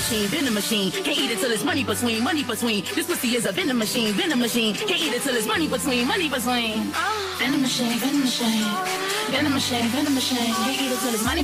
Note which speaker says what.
Speaker 1: venom machine. Can't eat it till it's money between, money between. This pussy is a venom machine, venom machine. Can't eat it till it's money between, money between. Venom machine, venom machine. Venom machine, venom machine. Can't eat it till it's money